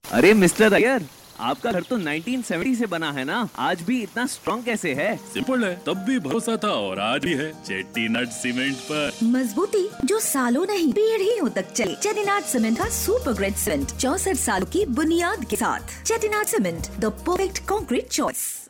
अरे मिस्टर अय्यर, आपका घर तो 1970 से बना है ना, आज भी इतना स्ट्रॉन्ग कैसे है? सिंपल है, तब भी भरोसा था और आज भी है। चेट्टीनट सीमेंट पर मजबूती जो सालों नहीं पीढ़ियों तक चले। चेट्टीनट सीमेंट का सुपर ग्रेड सीमेंट 64 सालों की बुनियाद के साथ। चेट्टीनट cement, the perfect concrete choice.